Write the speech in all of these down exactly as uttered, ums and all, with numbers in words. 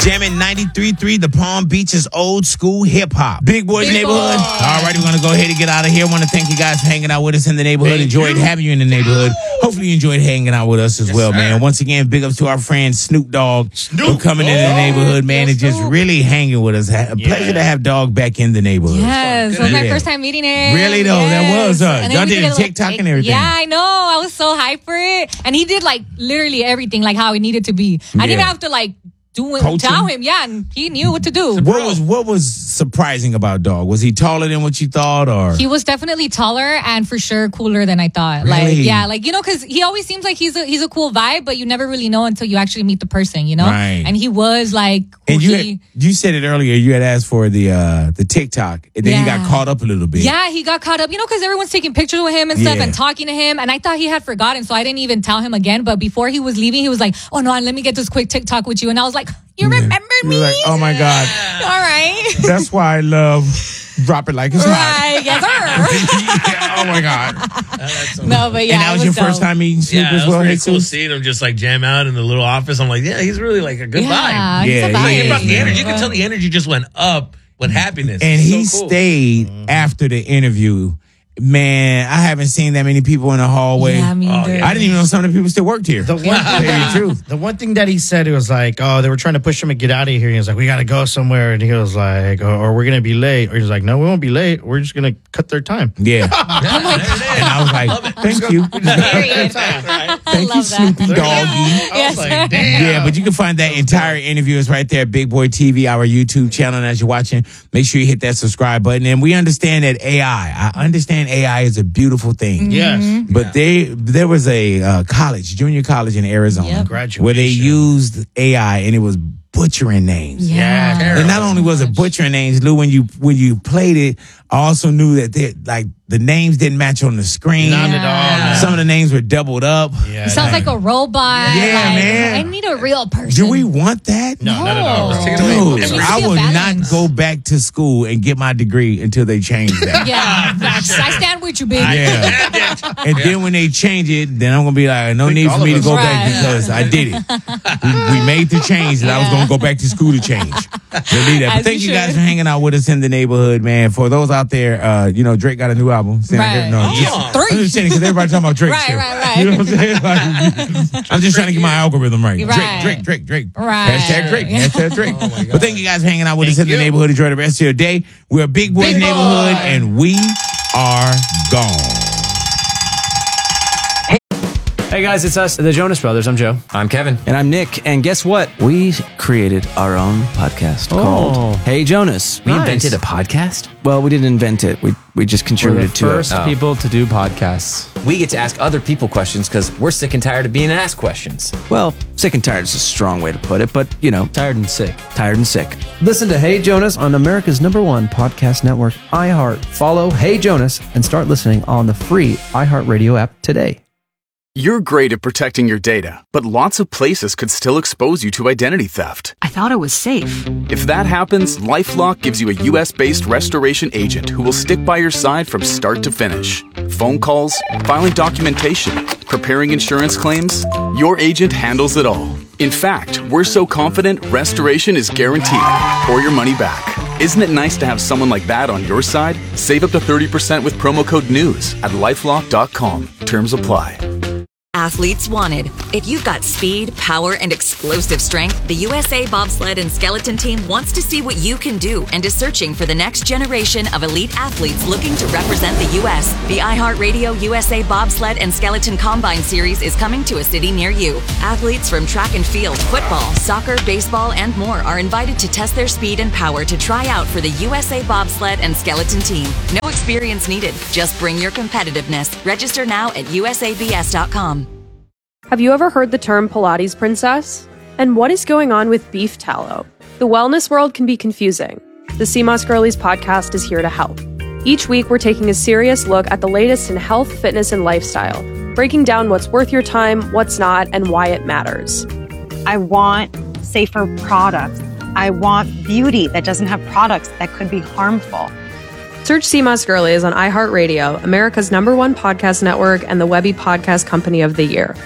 Jamming ninety-three point three, the Palm Beaches old school hip hop. Big Boys Big Neighborhood. boy. All right, we're going to go ahead and get out of here. Want to thank you guys for hanging out with us in the neighborhood. Thank Enjoyed you. having you in the neighborhood. Hopefully you enjoyed hanging out with us as Yes, well, sir. man. Once again, big ups to our friend Snoop Dogg Snoop. for coming in the Oh, neighborhood, man, and just Snoop. really hanging with us. A pleasure Yeah. to have Dog back in the neighborhood. Yes, it was my Yeah. first time meeting him. Really, though? That Yes. was, uh, And then y'all we did a a little- TikTok and everything. Yeah, I know. I was so hyped for it. And he did like literally everything like how it needed to be. I didn't Yeah. even have to like do it, Coach tell him? him. Yeah, and he knew what to do. What was what was surprising about Dog? Was he taller than what you thought, or He was definitely taller and for sure cooler than I thought. Really? Like, yeah, like, you know, because he always seems like he's a, he's a cool vibe, but you never really know until you actually meet the person, you know? Right. And he was like, And you he- had, you said it earlier. You had asked for the uh, the TikTok, and then you Yeah. got caught up a little bit. yeah, he got caught up, you know, because everyone's taking pictures with him and stuff Yeah. and talking to him. And I thought he had forgotten, so I didn't even tell him again. But before he was leaving, he was like, oh, no, let me get this quick TikTok with you. And I was like, you remember You me? were like, oh my god, All right. that's why I love Drop It Like It's Hot. Right, yes, sir. Yeah, oh my god. No, but yeah, and that it was your first dope. time meeting Snoop Yeah, as it was well. pretty Jesus? cool seeing him just like jam out in the little office. I'm like, yeah, he's really like a good Yeah, vibe. he's Yeah, a yeah, Like, vibe. he brought the yeah. energy. You can tell the energy just went up with happiness. And It's he so cool. stayed after the interview. Man, I haven't seen that many people in the hallway. Yeah, me Oh, either. yeah. I didn't even know some of the people still worked here. The one, Tell you the truth. the one thing that he said, it was like, oh, they were trying to push him to get out of here. He was like, we got to go somewhere. And he was like, or, or we're going to be late. Or he was like, no, we won't be late. We're just going to cut their time. Yeah. Oh And I was like, thank you. Period. Thank you, love that. Snoopy Doggy. I Yes. was like, damn. Yeah, but you can find that entire interview is right there at Big Boy T V, our YouTube channel. And as you're watching, make sure you hit that subscribe button. And we understand that A I, I understand A I is a beautiful thing. Yes. But they there was a uh, college, junior college in Arizona, Yep. Graduation. where they used A I and it was butchering names. Yeah. And not only was it butchering names, Lou, when you when you played it, I also knew that they, like the names didn't match on the screen. Not at all. man. Some of the names were doubled up. Yeah, He sounds like a robot. Yeah, like, man. I need a real person. Do we want that? No, not at all. No. bro. Take it away. Dude, There needs to I be a will balance. not go back to school and get my degree until they change that. Yeah, facts. I stand with you, baby. Yeah. And then when they change it, then I'm gonna be like, no think need all for me of to us- go back Right. because I did it. We, we made the change that I was gonna go back to school to change. So leave that. But As thank you you guys should. for hanging out with us in the neighborhood, man. For those out there, uh, you know, Drake got a new album. Sound Right. good? No, Oh, just- three. I'm just saying because everybody talking about Drake. Right, still. right, right. You know what I'm saying? Like, I'm just trying to get my algorithm right. Right. Drake, Drake, Drake, Drake. Right. Hashtag Drake. Hashtag Drake. Oh, my God. But thank you guys for hanging out with us Thank in the you. neighborhood. Enjoy the rest of your day. We're a Big Boys Big neighborhood, boy. and we are gone. Hey guys, it's us, the Jonas Brothers. I'm Joe. I'm Kevin. And I'm Nick. And guess what? We created our own podcast Oh. called Hey Jonas. We Nice. invented a podcast. Well, we didn't invent it. We we just We're the contributed to first it. Oh. people to do podcasts. We get to ask other people questions because we're sick and tired of being asked questions. Well, sick and tired is a strong way to put it, but you know, Tired and sick. tired and sick. Listen to Hey Jonas on America's number one podcast network, iHeart. Follow Hey Jonas and start listening on the free iHeartRadio app today. You're great at protecting your data, but lots of places could still expose you to identity theft. I thought it was safe. If that happens, LifeLock gives you a U S-based restoration agent who will stick by your side from start to finish. Phone calls, filing documentation, preparing insurance claims, your agent handles it all. In fact, we're so confident restoration is guaranteed or your money back. Isn't it nice to have someone like that on your side? Save up to thirty percent with promo code NEWS at lifelock dot com. Terms apply. Athletes wanted. If you've got speed, power, and explosive strength, the U S A Bobsled and Skeleton Team wants to see what you can do and is searching for the next generation of elite athletes looking to represent the U S. The iHeartRadio U S A Bobsled and Skeleton Combine Series is coming to a city near you. Athletes from track and field, football, soccer, baseball, and more are invited to test their speed and power to try out for the U S A Bobsled and Skeleton Team. No experience needed. Just bring your competitiveness. Register now at U S A B S dot com. Have you ever heard the term Pilates princess? And what is going on with beef tallow? The wellness world can be confusing. The C M O S Girlies podcast is here to help. Each week, we're taking a serious look at the latest in health, fitness, and lifestyle, breaking down what's worth your time, what's not, and why it matters. I want safer products. I want beauty that doesn't have products that could be harmful. Search C M O S Girlies on iHeartRadio, America's number one podcast network and the Webby Podcast Company of the Year.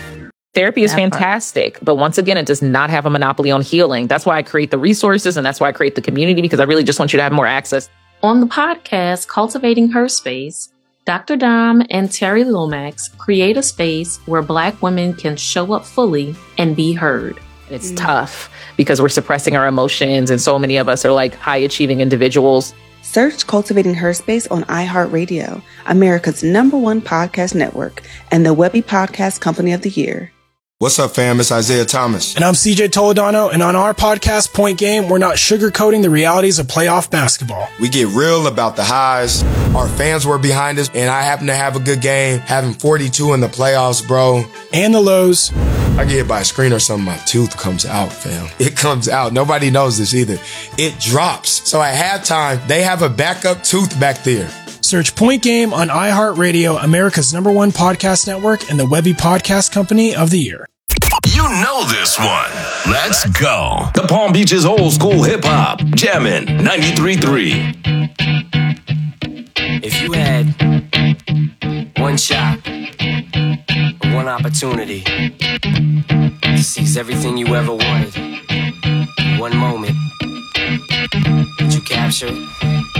Therapy is That part. fantastic, but once again, it does not have a monopoly on healing. That's why I create the resources and that's why I create the community, because I really just want you to have more access. On the podcast, Cultivating Her Space, Doctor Dom and Terry Lomax create a space where Black women can show up fully and be heard. It's tough because we're suppressing our emotions, and so many of us are like high achieving individuals. Search Cultivating Her Space on iHeartRadio, America's number one podcast network, and the Webby Podcast Company of the Year. What's up, fam? It's Isaiah Thomas. And I'm C J Toledano, and on our podcast, Point Game, we're not sugarcoating the realities of playoff basketball. We get real about the highs. Our fans were behind us, and I happen to have a good game, having forty-two in the playoffs, bro. And the lows. I get hit by a screen or something, my tooth comes out, fam. It comes out. Nobody knows this either. It drops. So at halftime, they have a backup tooth back there. Search Point Game on iHeartRadio, America's number one podcast network, and the Webby Podcast Company of the Year. You know this one. Let's go. The Palm Beaches old school hip hop. Jammin' ninety-three point three. If you had one shot, one opportunity to seize everything you ever wanted, one moment, would you capture it?